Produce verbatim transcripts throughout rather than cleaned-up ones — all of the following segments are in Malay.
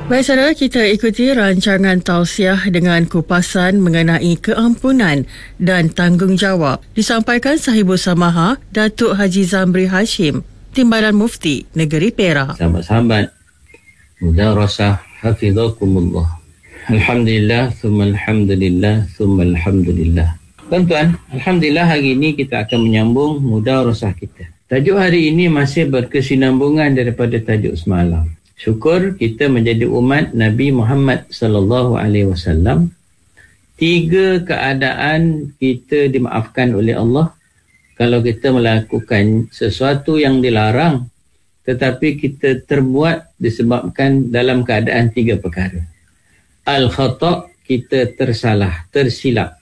Baik saudara, kita ikuti rancangan tausiah dengan kupasan mengenai keampunan dan tanggungjawab. Disampaikan Sahibul Samaha, Datuk Haji Zamri Hashim, Timbalan Mufti Negeri Perak. Sahabat-sahabat, mudarasah hafizakumullah. Alhamdulillah, thumma alhamdulillah, thumma alhamdulillah. Tuan-tuan, alhamdulillah hari ini kita akan menyambung mudarasah kita. Tajuk hari ini masih berkesinambungan daripada tajuk semalam. Syukur kita menjadi umat Nabi Muhammad sallallahu alaihi wasallam. Tiga keadaan kita dimaafkan oleh Allah kalau kita melakukan sesuatu yang dilarang tetapi kita terbuat disebabkan dalam keadaan tiga perkara. Al-khata', kita tersalah, tersilap.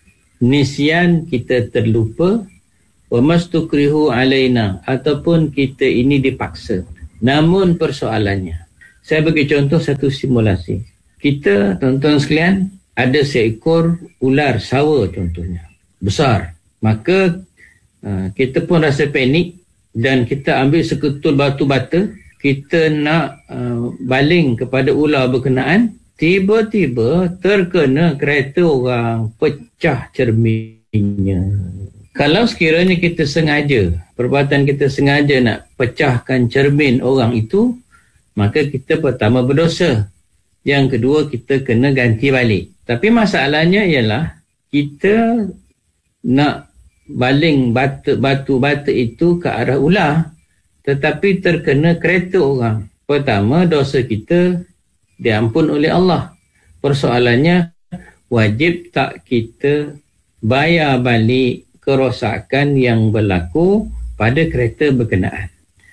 Nisyan, kita terlupa. Wa mastukrihu alaina, ataupun kita ini dipaksa. Namun persoalannya, saya bagi contoh satu simulasi. Kita, tuan-tuan sekalian, ada seekor ular sawa contohnya, besar. Maka uh, kita pun rasa panik dan kita ambil seketul batu bata, kita nak uh, baling kepada ular berkenaan. Tiba-tiba terkena kereta orang, pecah cerminnya. Kalau sekiranya kita sengaja, perbuatan kita sengaja nak pecahkan cermin orang itu, maka kita pertama berdosa. Yang kedua, kita kena ganti balik. Tapi masalahnya ialah kita nak baling batu-batu itu ke arah ular, tetapi terkena kereta orang. Pertama, dosa kita diampun oleh Allah. Persoalannya, wajib tak kita bayar balik kerosakan yang berlaku pada kereta berkenaan.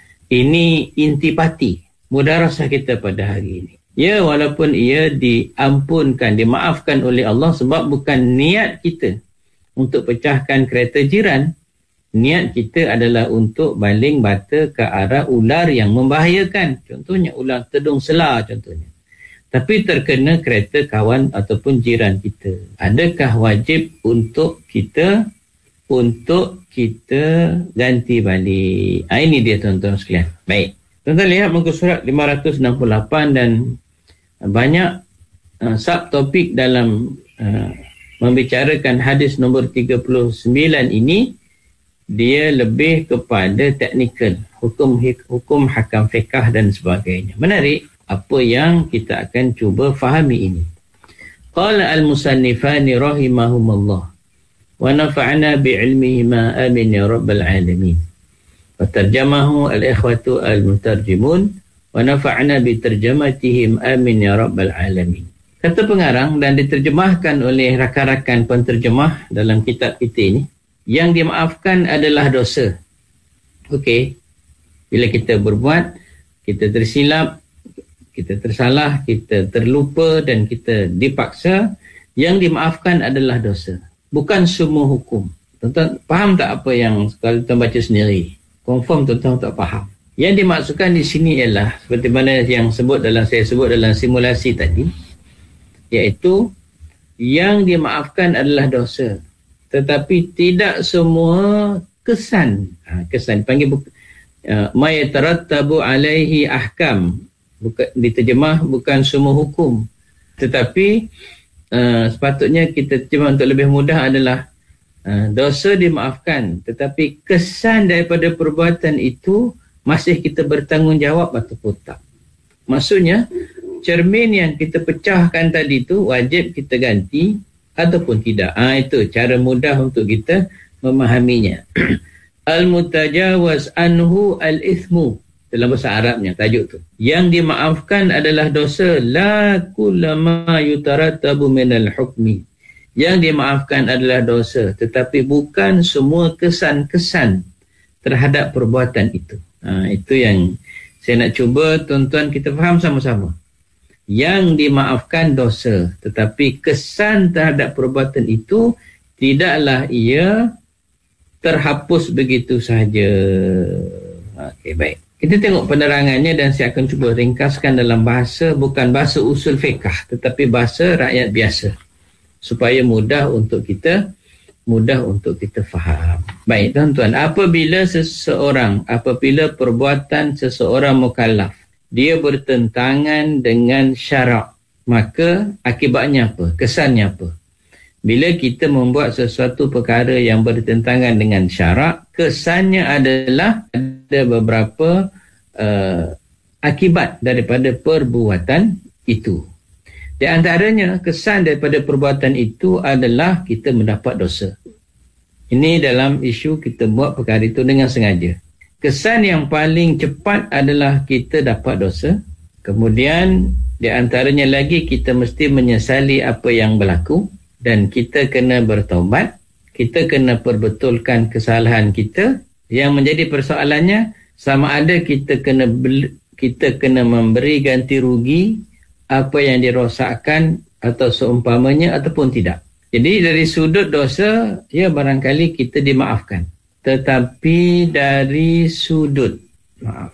Ini intipati mudarasah kita pada hari ini. Ya, walaupun ia diampunkan, dimaafkan oleh Allah sebab bukan niat kita untuk pecahkan kereta jiran. Niat kita adalah untuk baling bata ke arah ular yang membahayakan. Contohnya ular tedung selar contohnya. Tapi terkena kereta kawan ataupun jiran kita. Adakah wajib untuk kita untuk kita ganti balik? Ha, ini dia tuan-tuan sekalian. Baik. Tuan-tuan lihat muka surat lima ratus enam puluh lapan dan banyak uh, subtopik dalam uh, membicarakan hadis nombor tiga puluh sembilan ini, dia lebih kepada teknikal, hukum hukum hakam fiqh dan sebagainya. Menarik apa yang kita akan cuba fahami ini. Qala al-musannifani rahimahumullah wa nafa'na bi'ilmihima amin ya rabbal alamin. Wa tarjamahu al-ikhwatu al-mutarjimun wa nafa'na bi tarjamatihim amin ya rabbal alamin. Kata pengarang dan diterjemahkan oleh rakan-rakan penterjemah dalam kitab kita ini, yang dimaafkan adalah dosa. Okey. Bila kita berbuat, kita tersilap, kita tersalah, kita terlupa dan kita dipaksa, yang dimaafkan adalah dosa. Bukan semua hukum. Tuan-tuan faham tak apa yang kalau tuan baca sendiri? Confirm tuan-tuan tak faham. Yang dimaksudkan di sini ialah seperti mana yang sebut dalam saya sebut dalam simulasi tadi, iaitu yang dimaafkan adalah dosa. Tetapi tidak semua kesan. Ha, kesan dipanggil uh, ma yatarattabu alaihi ahkam. Bukan diterjemah bukan semua hukum. Tetapi Uh, sepatutnya kita terjemah untuk lebih mudah adalah uh, dosa dimaafkan, tetapi kesan daripada perbuatan itu masih kita bertanggungjawab ataupun tak. Maksudnya cermin yang kita pecahkan tadi itu wajib kita ganti ataupun tidak. Ah, itu cara mudah untuk kita memahaminya. Al-mutajawaz anhu al-ithmu, dalam bahasa Arabnya tajuk tu. Yang dimaafkan adalah dosa, la kullama yutarattabu minal hukmi. Yang dimaafkan adalah dosa, tetapi bukan semua kesan-kesan terhadap perbuatan itu. Ha, itu yang saya nak cuba tuan-tuan kita faham sama-sama. Yang dimaafkan dosa, tetapi kesan terhadap perbuatan itu tidaklah ia terhapus begitu sahaja. Okey, baik. Kita tengok penerangannya dan saya akan cuba ringkaskan dalam bahasa, bukan bahasa usul fiqh, tetapi bahasa rakyat biasa. Supaya mudah untuk kita, mudah untuk kita faham. Baik tuan-tuan, apabila seseorang, apabila perbuatan seseorang mukallaf dia bertentangan dengan syarak, maka akibatnya apa? Kesannya apa? Bila kita membuat sesuatu perkara yang bertentangan dengan syarak, kesannya adalah ada beberapa uh, akibat daripada perbuatan itu. Di antaranya, kesan daripada perbuatan itu adalah kita mendapat dosa. Ini dalam isu kita buat perkara itu dengan sengaja. Kesan yang paling cepat adalah kita dapat dosa. Kemudian, di antaranya lagi kita mesti menyesali apa yang berlaku. Dan kita kena bertaubat, kita kena perbetulkan kesalahan kita. Yang menjadi persoalannya, sama ada kita kena kita kena memberi ganti rugi apa yang dirosakkan atau seumpamanya ataupun tidak. Jadi dari sudut dosa, ya barangkali kita dimaafkan. Tetapi dari sudut, maaf,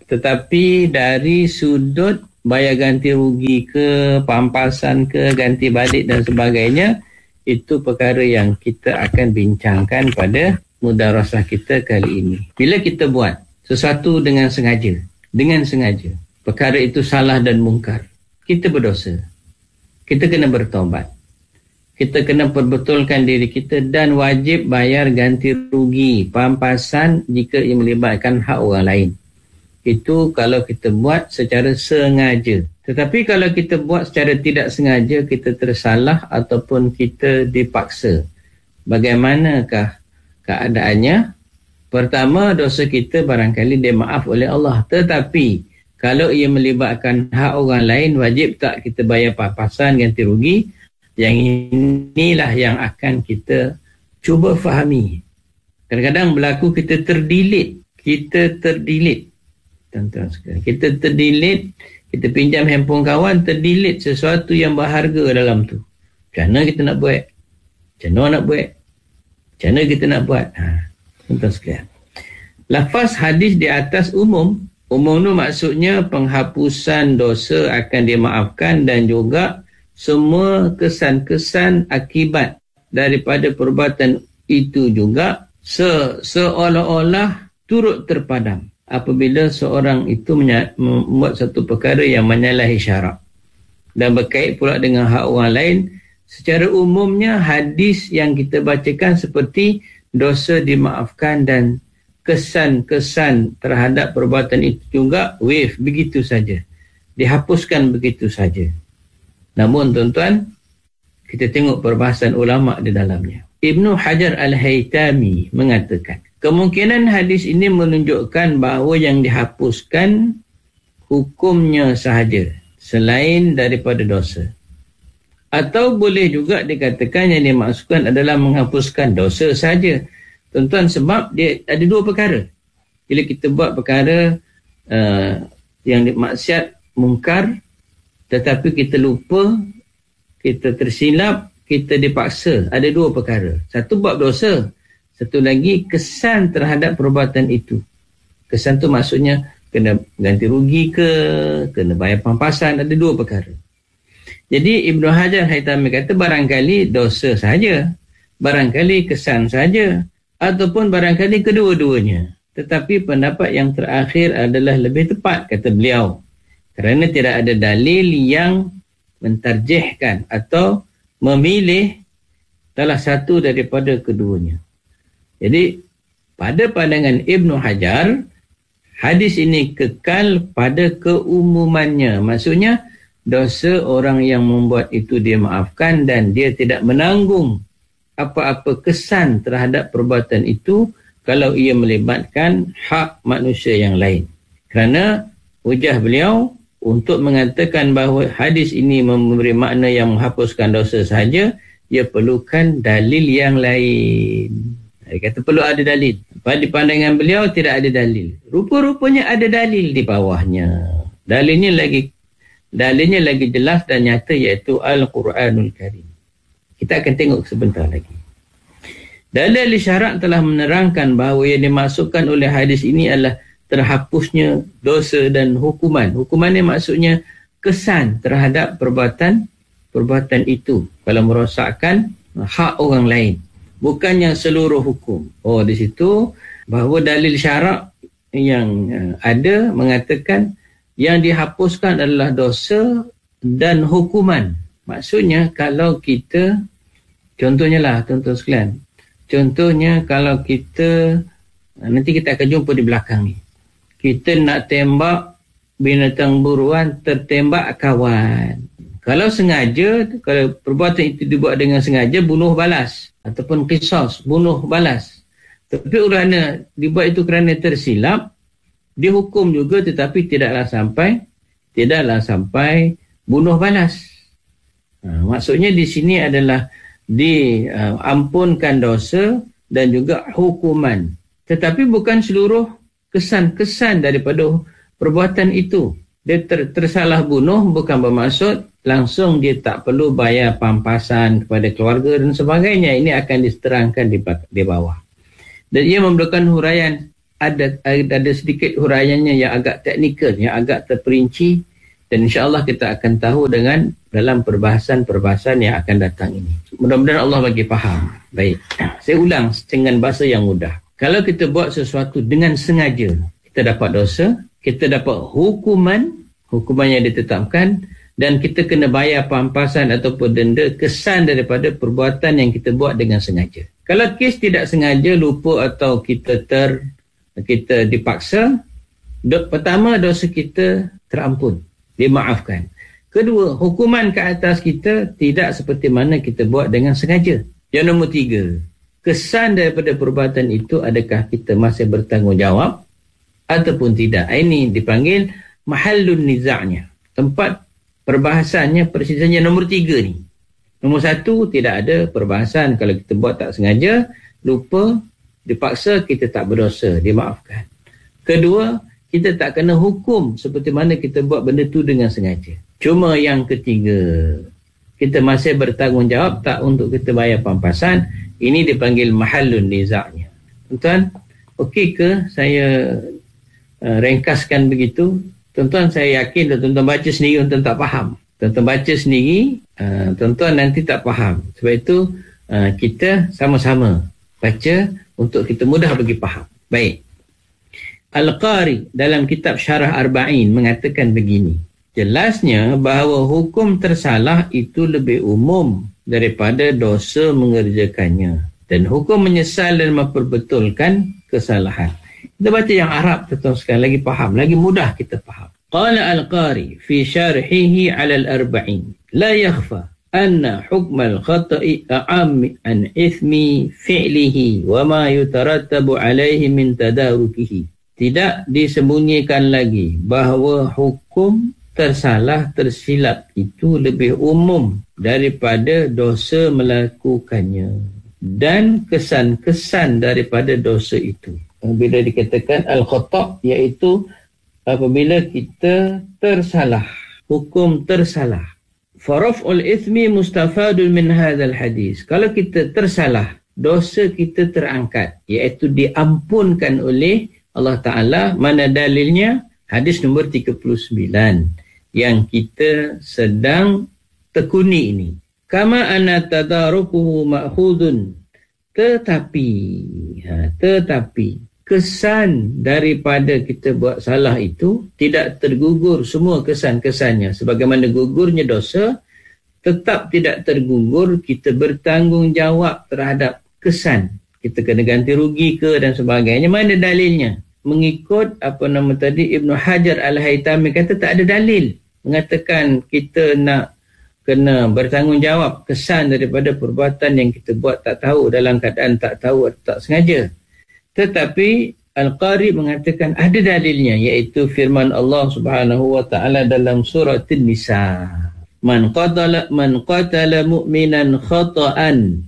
tetapi dari sudut bayar ganti rugi ke, pampasan ke, ganti balik dan sebagainya, itu perkara yang kita akan bincangkan pada mudarasah kita kali ini. Bila kita buat sesuatu dengan sengaja, dengan sengaja, perkara itu salah dan mungkar, kita berdosa. Kita kena bertaubat. Kita kena perbetulkan diri kita dan wajib bayar ganti rugi, pampasan jika ia melibatkan hak orang lain. Itu kalau kita buat secara sengaja. Tetapi kalau kita buat secara tidak sengaja, kita tersalah ataupun kita dipaksa. Bagaimanakah keadaannya? Pertama, dosa kita barangkali dimaaf oleh Allah. Tetapi kalau ia melibatkan hak orang lain, wajib tak kita bayar pampasan ganti rugi? Yang inilah yang akan kita cuba fahami. Kadang-kadang berlaku kita terdilit. Kita terdilit. Tuan-tuan sekalian, kita terdilit, kita pinjam handphone kawan, terdilit sesuatu yang berharga dalam tu. Macam mana kita nak buat? Macam mana nak buat? Macam mana kita nak buat? Ha, tuan-tuan sekalian. Lafaz hadis di atas umum. Umum tu maksudnya penghapusan dosa akan dimaafkan dan juga semua kesan-kesan akibat daripada perbuatan itu juga se- seolah-olah turut terpadam apabila seorang itu membuat satu perkara yang menyalahi syarak dan berkait pula dengan hak orang lain. Secara umumnya hadis yang kita bacakan seperti dosa dimaafkan dan kesan-kesan terhadap perbuatan itu juga wave begitu saja, dihapuskan begitu saja. Namun tuan-tuan, kita tengok perbahasan ulama di dalamnya. Ibnu Hajar Al-Haytami mengatakan, kemungkinan hadis ini menunjukkan bahawa yang dihapuskan hukumnya sahaja selain daripada dosa. Atau boleh juga dikatakan yang dimaksudkan adalah menghapuskan dosa sahaja. Tuan-tuan, sebab dia ada dua perkara. Bila kita buat perkara uh, yang maksiat, mungkar, tetapi kita lupa, kita tersilap, kita dipaksa. Ada dua perkara. Satu bab dosa. Satu lagi kesan terhadap perbuatan itu. Kesan tu maksudnya kena ganti rugi ke, kena bayar pampasan. Ada dua perkara. Jadi Ibnu Hajar Haytami kata barangkali dosa sahaja, barangkali kesan sahaja, ataupun barangkali kedua-duanya. Tetapi pendapat yang terakhir adalah lebih tepat, kata beliau. Kerana tidak ada dalil yang mentarjihkan atau memilih salah satu daripada keduanya. Jadi, pada pandangan Ibnu Hajar, hadis ini kekal pada keumumannya. Maksudnya, dosa orang yang membuat itu dia maafkan dan dia tidak menanggung apa-apa kesan terhadap perbuatan itu kalau ia melibatkan hak manusia yang lain. Kerana hujah beliau untuk mengatakan bahawa hadis ini memberi makna yang menghapuskan dosa sahaja, ia perlukan dalil yang lain. Dia kata perlu ada dalil. Pada pandangan beliau tidak ada dalil. Rupa-rupanya ada dalil di bawahnya. Dalilnya lagi dalilnya lagi jelas dan nyata, iaitu Al-Quranul Karim. Kita akan tengok sebentar lagi. Dalil syarak telah menerangkan bahawa yang dimasukkan oleh hadis ini adalah terhapusnya dosa dan hukuman. Hukumannya maksudnya kesan terhadap perbuatan perbuatan itu kalau merosakkan hak orang lain, bukannya seluruh hukum. Oh, di situ bahawa dalil syarak yang ada mengatakan Yang dihapuskan adalah dosa dan hukuman. Maksudnya kalau kita, contohnya lah tuan-tuan sekalian, contohnya kalau kita, nanti kita akan jumpa di belakang ni, kita nak tembak binatang buruan, tertembak kawan. Kalau sengaja, kalau perbuatan itu dibuat dengan sengaja, bunuh balas. Ataupun qisas, bunuh balas. Tapi kerana dibuat itu kerana tersilap, dihukum juga tetapi tidaklah sampai, tidaklah sampai bunuh balas. Ha, maksudnya di sini adalah diampunkan uh, dosa dan juga hukuman. Tetapi bukan seluruh kesan-kesan daripada perbuatan itu. Dia ter, tersalah bunuh bukan bermaksud langsung dia tak perlu bayar pampasan kepada keluarga dan sebagainya. Ini akan diterangkan di, di bawah. Dan ia memerlukan huraian, ada, ada sedikit huraiannya yang agak teknikal, yang agak terperinci, dan insyaAllah kita akan tahu dengan dalam perbahasan-perbahasan yang akan datang ini. Mudah-mudahan Allah bagi faham. Baik, saya ulang dengan bahasa yang mudah. Kalau kita buat sesuatu dengan sengaja, kita dapat dosa, kita dapat hukuman, hukuman yang ditetapkan, dan kita kena bayar pampasan ataupun denda kesan daripada perbuatan yang kita buat dengan sengaja. Kalau kes tidak sengaja, lupa atau kita ter kita dipaksa, do, pertama dosa kita terampun, dimaafkan. Kedua, hukuman ke atas kita tidak seperti mana kita buat dengan sengaja. Yang nombor tiga, kesan daripada perbuatan itu adakah kita masih bertanggungjawab ataupun tidak. Ini dipanggil mahallun niza'nya, tempat perbahasannya, persisiannya nombor tiga ni. Nombor satu, tidak ada perbahasan. Kalau kita buat tak sengaja, lupa, dipaksa, kita tak berdosa, dimaafkan. Kedua, kita tak kena hukum seperti mana kita buat benda tu dengan sengaja. Cuma yang ketiga, kita masih bertanggungjawab tak untuk kita bayar pampasan. Ini dipanggil mahallun niza'nya. Tuan-tuan, okey ke saya uh, ringkaskan begitu? Tuan-tuan, saya yakin tuan-tuan baca sendiri, tuan-tuan tak faham. Tuan-tuan baca sendiri, uh, tuan-tuan nanti tak faham. Sebab itu, uh, kita sama-sama baca untuk kita mudah bagi faham. Baik. Al-Qari dalam kitab Syarah Arba'in mengatakan begini. Jelasnya bahawa hukum tersalah itu lebih umum daripada dosa mengerjakannya. Dan hukum menyesal dan memperbetulkan kesalahan. Kita baca yang Arab, tuan-tuan sekali lagi faham, lagi mudah kita faham. Qala Al-Qari fi syarhihi 'ala al-arba'in la yakhfa anna hukm al-khata'i a'am an ithmi fi'lihi wa ma yutarattabu 'alayhi min tadarukihi. Tidak disembunyikan lagi bahawa hukum tersalah tersilap itu lebih umum daripada dosa melakukannya dan kesan-kesan daripada dosa itu. Bila dikatakan al-khata' iaitu apabila kita tersalah, hukum tersalah. Faraf'ul ithmi mustafadun min hadzal hadis. Kalau kita tersalah, dosa kita terangkat, iaitu diampunkan oleh Allah Ta'ala. Mana dalilnya? Hadis nombor tiga puluh sembilan yang kita sedang tekuni ini. Kama anna tadarukuhu ma'khudun. Tetapi, ha, tetapi kesan daripada kita buat salah itu tidak tergugur semua kesan-kesannya. Sebagaimana gugurnya dosa, tetap tidak tergugur kita bertanggungjawab terhadap kesan. Kita kena ganti rugi ke dan sebagainya. Mana dalilnya? Mengikut apa nama tadi, Ibnu Hajar Al-Haytami kata tak ada dalil mengatakan kita nak kena bertanggungjawab kesan daripada perbuatan yang kita buat tak tahu, dalam keadaan tak tahu atau tak sengaja. Tetapi Al-Qari mengatakan ada dalilnya, iaitu firman Allah Subhanahu wa taala dalam surah An-Nisa. Man qatala man qatala mu'minan khata'an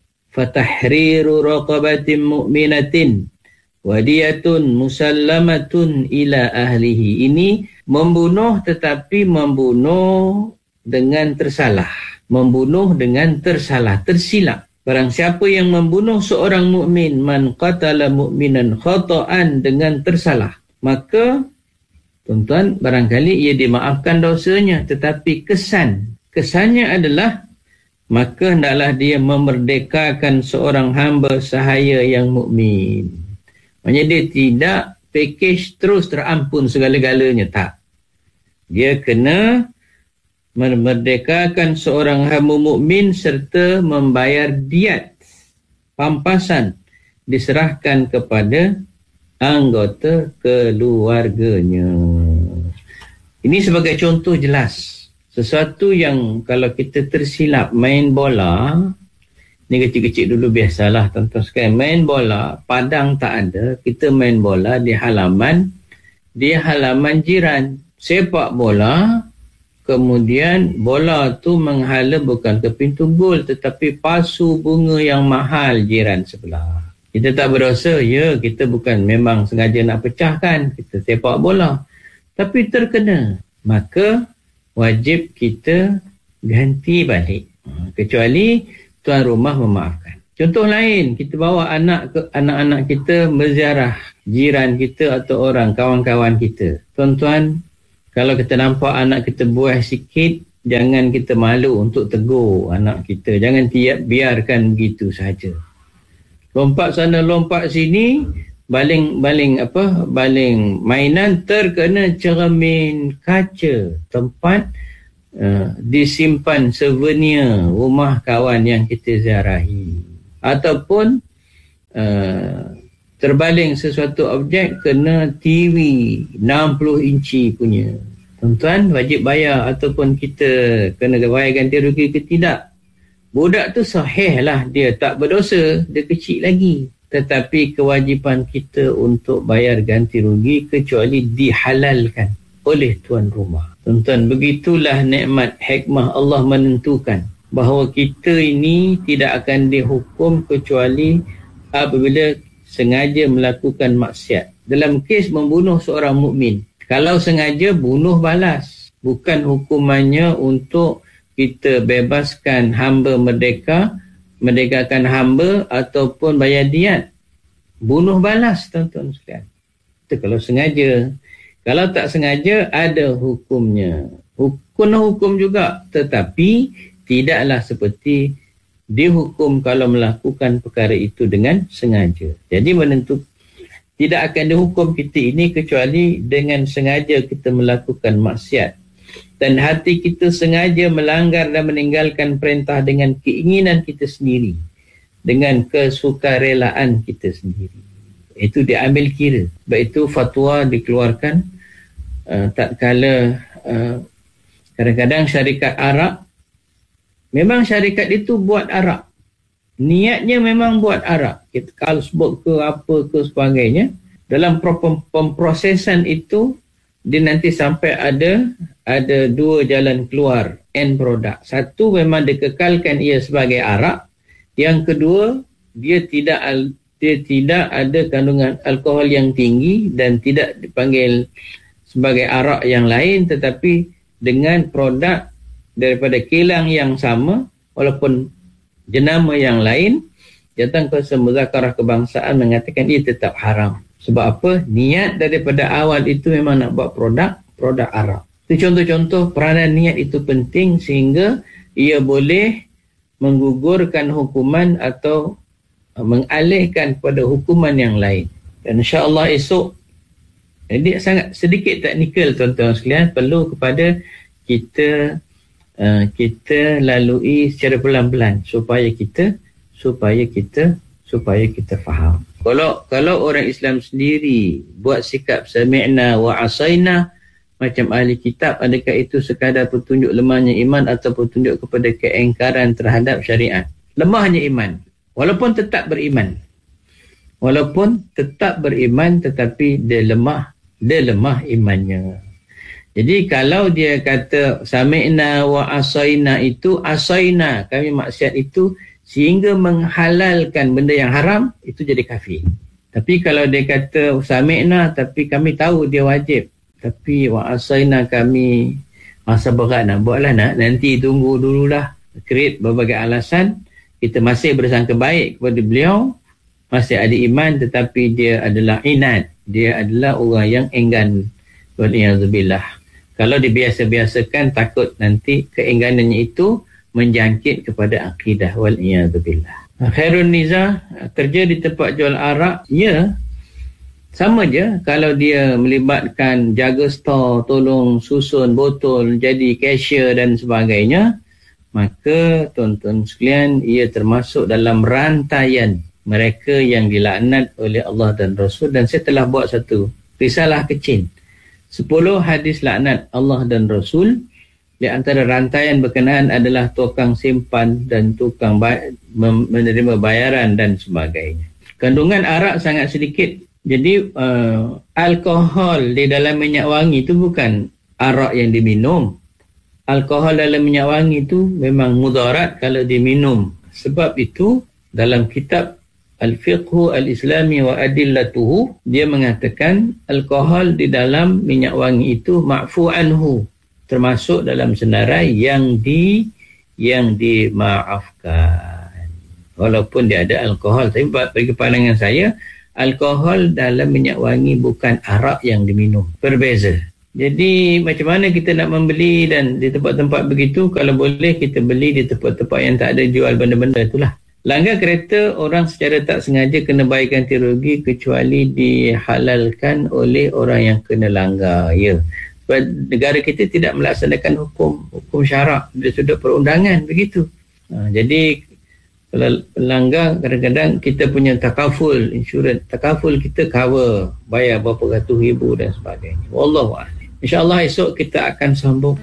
fatahriru raqabatin mu'minatin wadiyatun musallamatun ila ahlihi. Ini membunuh tetapi membunuh dengan tersalah. Membunuh dengan tersalah, tersilap. Barang siapa yang membunuh seorang mukmin, man qatala mu'minan khata'an, dengan tersalah, maka tuan-tuan barangkali ia dimaafkan dosanya, tetapi kesan kesannya adalah maka hendaklah dia memerdekakan seorang hamba sahaya yang mukmin. Maksudnya dia tidak package terus terampun segala-galanya, tak. Dia kena memerdekakan seorang hamba mukmin serta membayar diat, pampasan, diserahkan kepada anggota keluarganya. Ini sebagai contoh jelas. Sesuatu yang kalau kita tersilap main bola, ni kecil-kecil dulu biasalah tuan-tuan sekalian, main bola, padang tak ada, kita main bola di halaman, di halaman jiran. Sepak bola, kemudian bola tu menghala bukan ke pintu gol tetapi pasu bunga yang mahal jiran sebelah. Kita tak berdosa, ya kita bukan memang sengaja nak pecahkan, kita sepak bola. Tapi terkena, maka wajib kita ganti balik. Kecuali tuan rumah memaafkan. Contoh lain, kita bawa anak ke anak-anak kita berziarah jiran kita atau orang kawan-kawan kita. Tuan-tuan, kalau kita nampak anak kita buah sikit, jangan kita malu untuk tegur anak kita. Jangan tiap biarkan begitu saja. Lompat sana, lompat sini, baling-baling apa? Baling mainan terkena cermin kaca. Tempat uh, disimpan souvenir rumah kawan yang kita ziarahi. Ataupun uh, terbaling sesuatu objek kena T V enam puluh inci punya. Tuan-tuan wajib bayar ataupun kita kena bayar ganti rugi ke tidak. Budak tu sahih lah, dia tak berdosa, dia kecil lagi. Tetapi kewajipan kita untuk bayar ganti rugi kecuali dihalalkan oleh tuan rumah. Tuan-tuan, begitulah nikmat hikmah Allah menentukan bahawa kita ini tidak akan dihukum kecuali apabila sengaja melakukan maksiat. Dalam kes membunuh seorang mukmin, kalau sengaja bunuh balas, bukan hukumannya untuk kita bebaskan hamba merdeka, merdekakan hamba ataupun bayar diat. Bunuh balas, tuan-tuan sekalian. Itu kalau sengaja. Kalau tak sengaja, ada hukumnya. Hukum hukum juga, tetapi tidaklah seperti dihukum kalau melakukan perkara itu dengan sengaja. Jadi menentu tidak akan dihukum kita ini kecuali dengan sengaja kita melakukan maksiat. Dan hati kita sengaja melanggar dan meninggalkan perintah dengan keinginan kita sendiri. Dengan kesukarelaan kita sendiri. Itu diambil kira. Sebab itu fatwa dikeluarkan uh, tak kala uh, kadang-kadang syarikat Arab, memang syarikat itu buat arak. Niatnya memang buat arak. Kita Carlsberg ke apa ke sebagainya. Dalam pemprosesan itu, dia nanti sampai ada ada dua jalan keluar end product. Satu memang dikekalkan ia sebagai arak. Yang kedua, dia tidak dia tidak ada kandungan alkohol yang tinggi dan tidak dipanggil sebagai arak yang lain, tetapi dengan produk daripada kilang yang sama walaupun jenama yang lain. Jabatan Kuasa Muzakarah Kebangsaan mengatakan ia tetap haram. Sebab apa? Niat daripada awal itu memang nak buat produk produk Arab. Itu contoh-contoh peranan niat itu penting sehingga ia boleh menggugurkan hukuman atau mengalihkan kepada hukuman yang lain. Dan insya-Allah esok, jadi sangat sedikit teknikal tuan-tuan sekalian, perlu kepada kita uh, kita lalui secara pelan-pelan supaya kita supaya kita supaya kita faham. Kalau kalau orang Islam sendiri buat sikap sami'na wa asaina macam ahli kitab, adakah itu sekadar petunjuk lemahnya iman atau petunjuk kepada keingkaran terhadap syariat? Lemahnya iman, walaupun tetap beriman. Walaupun tetap beriman tetapi dia lemah, dia lemah imannya. Jadi kalau dia kata sami'na wa asaina, itu asaina, kami maksiat itu sehingga menghalalkan benda yang haram, itu jadi kafir. Tapi kalau dia kata sami'na tapi kami tahu dia wajib, tapi wa asaina kami masa berat nak buatlah, nak nanti tunggu dululah, create berbagai alasan, kita masih bersangka baik kepada beliau, masih ada iman, tetapi dia adalah inat, dia adalah orang yang enggan. Wal'iyadzubillah. Kalau dibiasa-biasakan, takut nanti keengganannya itu menjangkit kepada akidah. Wal'iyadzubillah. Khairun Niza, kerja di tempat jual arak, ya, Sama je kalau dia melibatkan jaga stor, tolong susun botol, jadi cashier dan sebagainya, maka tuan-tuan sekalian, ia termasuk dalam rantaian mereka yang dilaknat oleh Allah dan Rasul. Dan saya telah buat satu risalah kecil, sepuluh hadis laknat Allah dan Rasul. Di antara rantaian berkenaan adalah tukang simpan dan tukang bay- menerima bayaran dan sebagainya. Kandungan arak sangat sedikit. Jadi uh, alkohol di dalam minyak wangi itu bukan arak yang diminum. Alkohol dalam minyak wangi itu memang mudarat kalau diminum. Sebab itu dalam kitab Al-Fiqhu Al-Islami wa Adillatuhu, dia mengatakan alkohol di dalam minyak wangi itu ma'fu anhu, termasuk dalam senarai yang di yang dimaafkan. Walaupun dia ada alkohol, tapi bagi pandangan saya, alkohol dalam minyak wangi bukan arak yang diminum. Berbeza. Jadi macam mana kita nak membeli dan di tempat-tempat begitu? Kalau boleh kita beli di tempat-tempat yang tak ada jual benda-benda itulah. Langgar kereta, orang secara tak sengaja kena bayar ganti rugi kecuali dihalalkan oleh orang yang kena langgar. Ya. Sebab negara kita tidak melaksanakan hukum hukum syarak dari sudut perundangan begitu. Ha, jadi kalau pelanggar, kadang-kadang kita punya takaful, insurans takaful kita cover, bayar berapa ratus ribu dan sebagainya. Wallahu a'lam. InsyaAllah esok kita akan sambung